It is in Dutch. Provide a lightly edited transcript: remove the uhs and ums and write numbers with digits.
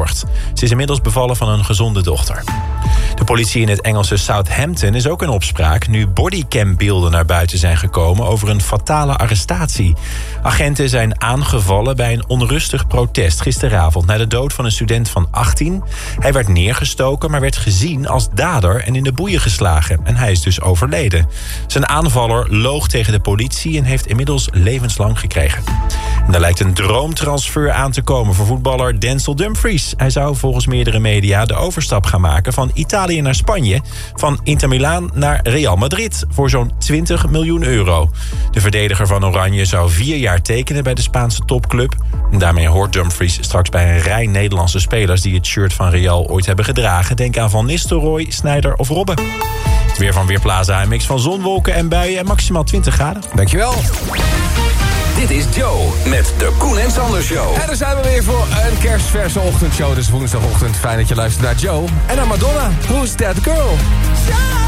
verzorgd. Ze is inmiddels bevallen van een gezonde dochter. De politie in het Engelse Southampton is ook in opspraak nu bodycambeelden naar buiten zijn gekomen over een fatale arrestatie. Agenten zijn aangevallen bij een onrustig protest gisteravond na de dood van een student van 18. Hij werd neergestoken, maar werd gezien als dader en in de boeien geslagen. En hij is dus overleden. Zijn aanvaller loog tegen de politie en heeft inmiddels levenslang gekregen. En er lijkt een droomtransfer aan te komen voor voetballer Denzel Dumfries. Hij zou volgens meerdere media de overstap gaan maken van Italië naar Spanje, van Inter Milaan naar Real Madrid voor zo'n 20 miljoen euro. De verdediger van Oranje zou 4 jaar tekenen bij de Spaanse topclub. En daarmee hoort Dumfries straks bij een rij Nederlandse spelers die het shirt van Real ooit hebben gedragen. Denk aan Van Nistelrooy, Sneijder of Robben. Het weer van Weerplaza, een mix van zon, wolken en buien en maximaal 20 graden. Dankjewel. Dit is Joe met de Koen en Sander Show. En daar zijn we weer voor een kerstverse ochtendshow. Dus woensdagochtend. Fijn dat je luistert naar Joe. En naar Madonna. Who's That Girl?